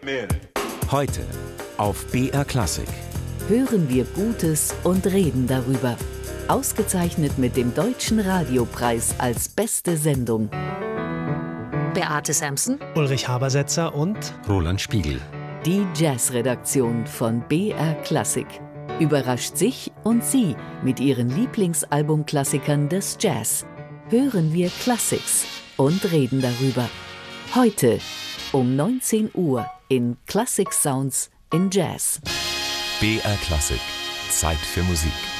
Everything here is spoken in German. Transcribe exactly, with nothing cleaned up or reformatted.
Heute auf B R Klassik. Hören wir Gutes und reden darüber. Ausgezeichnet mit dem Deutschen Radiopreis als beste Sendung. Beate Sampson, Ulrich Habersetzer und Roland Spiegel. Die Jazzredaktion von B R Klassik überrascht sich und Sie mit ihren Lieblingsalbumklassikern des Jazz. Hören wir Classics und reden darüber. Heute um neunzehn Uhr in Classic Sounds in Jazz. B R Klassik. Zeit für Musik.